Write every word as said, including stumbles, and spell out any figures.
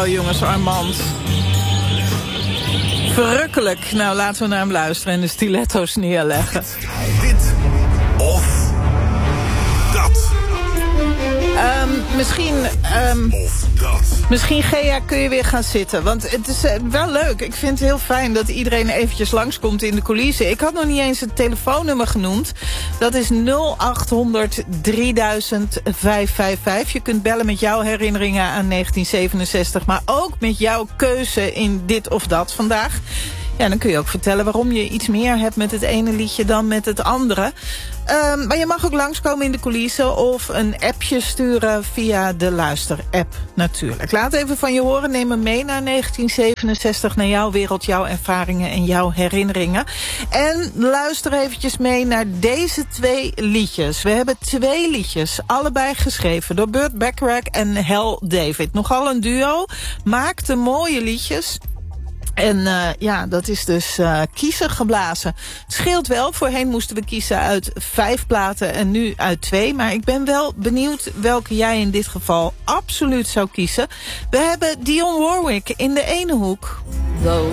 wel, jongens, Armand. Verrukkelijk. Nou, laten we naar hem luisteren en de stiletto's neerleggen. Dit of dat. Um, misschien... Um, Of dat. Misschien, Gea, kun je weer gaan zitten. Want het is uh, wel leuk. Ik vind het heel fijn dat iedereen eventjes langskomt in de coulissen. Ik had nog niet eens het telefoonnummer genoemd. Dat is nul acht honderd drieduizend vijfhonderdvijfenvijftig. Je kunt bellen met jouw herinneringen aan negentien zevenenzestig... maar ook met jouw keuze in dit of dat vandaag. Ja, dan kun je ook vertellen waarom je iets meer hebt met het ene liedje dan met het andere. Um, maar je mag ook langskomen in de coulissen of een appje sturen via de Luister-app natuurlijk. Laat even van je horen, neem me mee naar negentien zevenenzestig, naar jouw wereld, jouw ervaringen en jouw herinneringen. En luister eventjes mee naar deze twee liedjes. We hebben twee liedjes, allebei geschreven door Burt Bacharach en Hal David. Nogal een duo, maakte mooie liedjes. En uh, ja, dat is dus uh, kiezen geblazen. Het scheelt wel, voorheen moesten we kiezen uit vijf platen en nu uit twee. Maar ik ben wel benieuwd welke jij in dit geval absoluut zou kiezen. We hebben Dionne Warwick in de ene hoek. Though